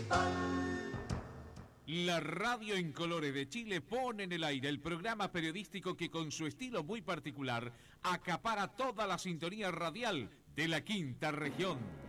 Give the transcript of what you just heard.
La radio en colores de Chile pone en el aire el programa periodístico que con su estilo muy particular acapara toda la sintonía radial de la quinta región.